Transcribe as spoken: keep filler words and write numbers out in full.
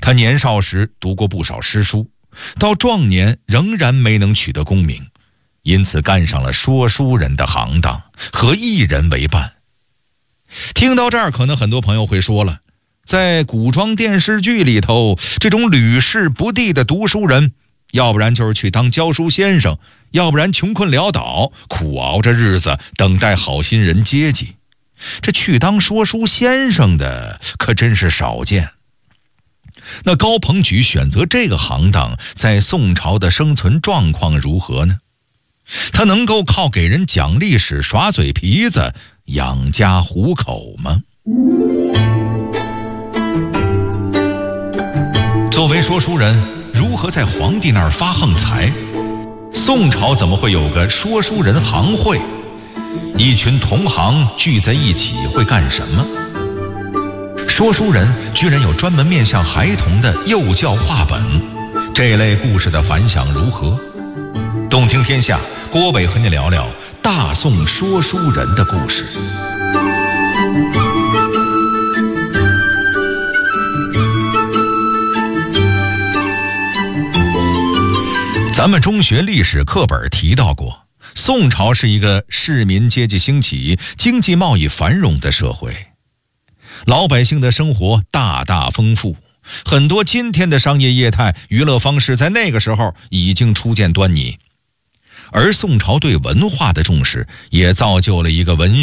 他年少时读过不少诗书，到壮年仍然没能取得功名，因此干上了说书人的行当，和艺人为伴。听到这儿，可能很多朋友会说了，在古装电视剧里头，这种屡试不第的读书人，要不然就是去当教书先生，要不然穷困潦倒，苦熬着日子，等待好心人接济。这去当说书先生的可真是少见。那高朋举选择这个行当，在宋朝的生存状况如何呢？他能够靠给人讲历史、耍嘴皮子养家糊口吗？作为说书人，如何在皇帝那儿发横财？宋朝怎么会有个说书人行会？一群同行聚在一起会干什么？说书人居然有专门面向孩童的幼教话本，这类故事的反响如何？动听天下，郭伟和你聊聊大宋说书人的故事。咱们中学历史课本提到过，宋朝是一个市民阶级兴起、经济贸易繁荣的社会，老百姓的生活大大丰富，很多今天的商业业态、娱乐方式在那个时候已经初见端倪。而宋朝对文化的重视，也造就了一个文